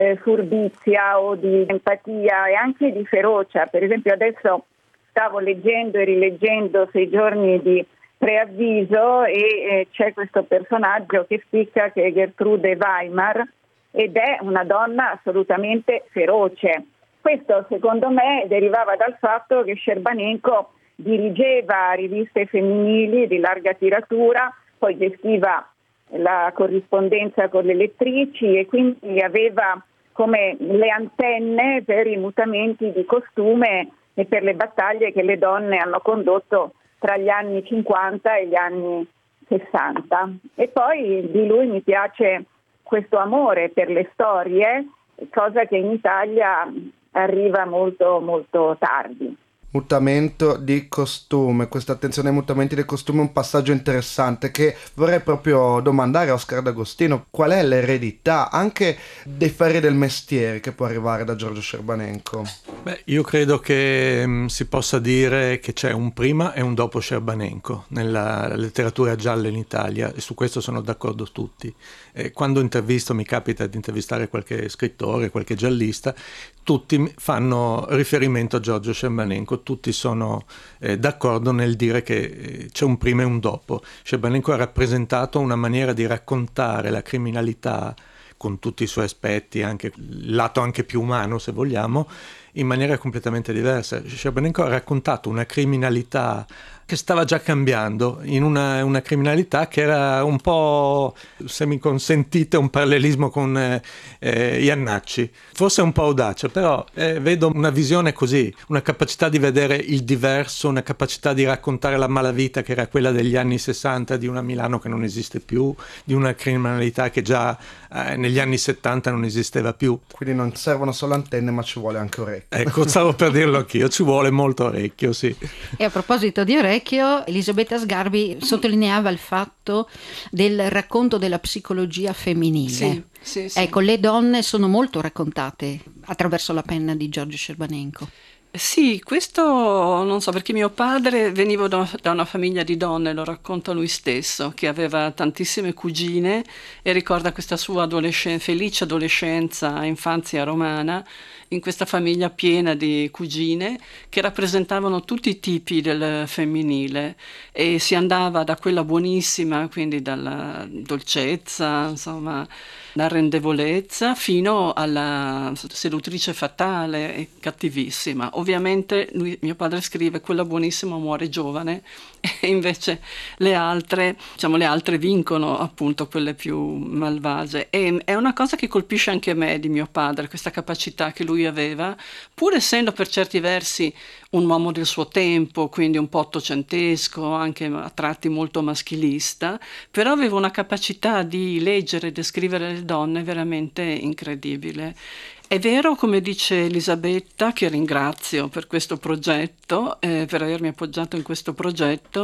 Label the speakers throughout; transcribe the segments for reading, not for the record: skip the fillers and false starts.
Speaker 1: furbizia o di empatia e anche di ferocia. Per esempio adesso stavo leggendo e rileggendo 6 giorni di preavviso e c'è questo personaggio che spicca, che è Gertrude Weimar, ed è una donna assolutamente feroce. Questo secondo me derivava dal fatto che Scerbanenko dirigeva riviste femminili di larga tiratura, poi gestiva la corrispondenza con le lettrici e quindi aveva come le antenne per i mutamenti di costume e per le battaglie che le donne hanno condotto tra gli anni 50 e gli anni 60. E poi di lui mi piace questo amore per le storie, cosa che in Italia arriva molto molto tardi.
Speaker 2: Mutamento di costume, questa attenzione ai mutamenti di costume è un passaggio interessante che vorrei proprio domandare a Oscar D'Agostino: qual è l'eredità anche dei ferri del mestiere che può arrivare da Giorgio Scerbanenko?
Speaker 3: Io credo che si possa dire che c'è un prima e un dopo Scerbanenko nella letteratura gialla in Italia, e su questo sono d'accordo tutti. Quando mi capita di intervistare qualche scrittore, qualche giallista, tutti fanno riferimento a Giorgio Scerbanenko, tutti sono d'accordo nel dire che c'è un prima e un dopo. Scerbanenko ha rappresentato una maniera di raccontare la criminalità con tutti i suoi aspetti, anche il lato anche più umano se vogliamo, in maniera completamente diversa. Scerbanenko ha raccontato una criminalità che stava già cambiando in una criminalità che era un po', se mi consentite, un parallelismo con Jannacci. Forse un po' audace, però vedo una visione così, una capacità di vedere il diverso, una capacità di raccontare la malavita che era quella degli anni 60, di una Milano che non esiste più, di una criminalità che già negli anni 70 non esisteva più.
Speaker 2: Quindi non servono solo antenne, ma ci vuole anche orecchio.
Speaker 3: Ecco, stavo per dirlo anch'io, ci vuole molto orecchio, sì.
Speaker 4: E a proposito di orecchio, Elisabetta Sgarbi sottolineava il fatto del racconto della psicologia femminile.
Speaker 5: Sì.
Speaker 4: Ecco, le donne sono molto raccontate attraverso la penna di Giorgio Scerbanenko.
Speaker 5: Sì, questo non so, perché mio padre veniva da una famiglia di donne, lo racconta lui stesso, che aveva tantissime cugine e ricorda questa sua felice adolescenza, infanzia romana, in questa famiglia piena di cugine che rappresentavano tutti i tipi del femminile, e si andava da quella buonissima, quindi dalla dolcezza, insomma, l'arrendevolezza, fino alla seduttrice fatale e cattivissima. Ovviamente mio padre scrive: quella buonissima muore giovane, e invece le altre vincono, appunto, quelle più malvagie. E è una cosa che colpisce anche me di mio padre, questa capacità che lui aveva, pur essendo per certi versi un uomo del suo tempo, quindi un po' ottocentesco, anche a tratti molto maschilista, però aveva una capacità di leggere e descrivere le donne veramente incredibile. È vero, come dice Elisabetta, che ringrazio per questo progetto, per avermi appoggiato in questo progetto,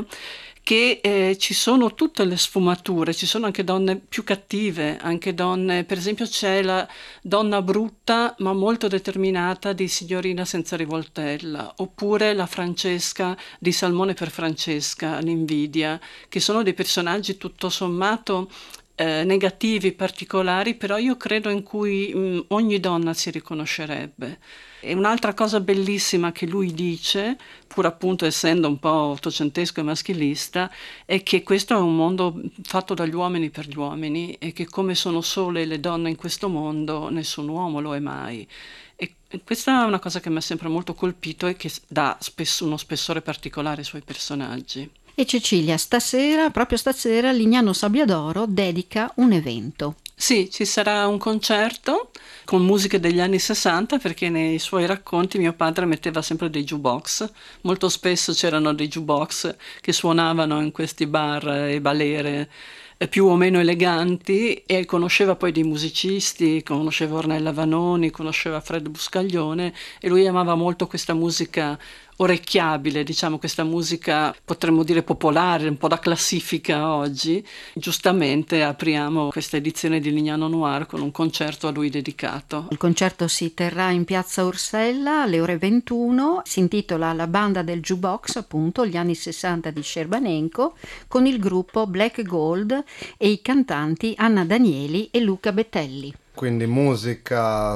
Speaker 5: che ci sono tutte le sfumature, ci sono anche donne più cattive, anche donne, per esempio c'è la donna brutta ma molto determinata di Signorina senza rivoltella, oppure la Francesca di Salmone per Francesca, l'invidia, che sono dei personaggi tutto sommato negativi, particolari, però io credo in cui ogni donna si riconoscerebbe. E un'altra cosa bellissima che lui dice, pur appunto essendo un po' ottocentesco e maschilista, è che questo è un mondo fatto dagli uomini per gli uomini, e che come sono sole le donne in questo mondo, nessun uomo lo è mai. E questa è una cosa che mi ha sempre molto colpito e che dà spesso uno spessore particolare ai suoi personaggi.
Speaker 4: E Cecilia, proprio stasera, Lignano Sabbiadoro dedica un evento.
Speaker 5: Sì, ci sarà un concerto con musiche degli anni 60, perché nei suoi racconti mio padre metteva sempre dei jukebox. Molto spesso c'erano dei jukebox che suonavano in questi bar e balere più o meno eleganti, e conosceva poi dei musicisti, conosceva Ornella Vanoni, conosceva Fred Buscaglione, e lui amava molto questa musica orecchiabile, diciamo, questa musica potremmo dire popolare, un po' da classifica oggi. Giustamente apriamo questa edizione di Lignano Noir con un concerto a lui dedicato.
Speaker 4: Il concerto si terrà in piazza Orsella alle ore 21, si intitola La banda del jukebox, appunto, gli anni 60 di Scerbanenko, con il gruppo Black Gold e i cantanti Anna Danieli e Luca Bettelli.
Speaker 2: Quindi musica,